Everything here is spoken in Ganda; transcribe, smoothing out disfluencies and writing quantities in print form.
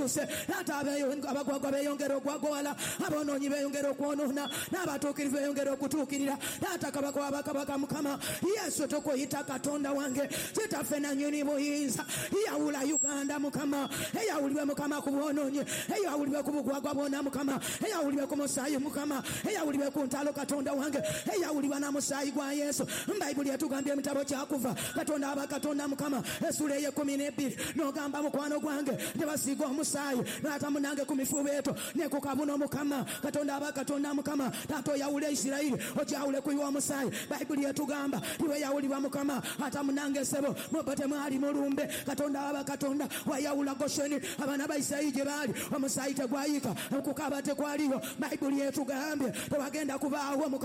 etuse taata abagwagwa beyongera okwagoala abononyi beyongera okwonona n'abatuukirivu beyongera okutuukirira taata kabaka wabakabaka mukama Yesu tukuyita katonda wange kitaffe nannyini buyinza yawula Uganda mukama eyawulibwe mukama ku bwononyi eyawulibwe ku bugwagwa bwona mukama eyawulibwe ku musaayi mukama eyawulibwe ku ntalo katonda wange eyawulibwa na musaayi gwa Yesu Bayibuli yatugambye mitabo kyakuva katonda abakatonda mukama esula eye 12 n'ogamba mukwano gwange tebasiiga omusaayi n'ata munange ku mifuba eto ne ku kabuno mukama katonda abakatonda mukama taata oyawule Isirayiri okyawule kuyiwa omusaayi Bayibuli yatugamba niwe yawulibwa mukama ata munange sebo mubote mwali mulumbe katonda abakatonda wayawula Gosheni abaana ba Isirayiri gye baali omusaayi tegwayika okukaba tekwaliyo Bayibuli yatugambye tewagenda kubaawo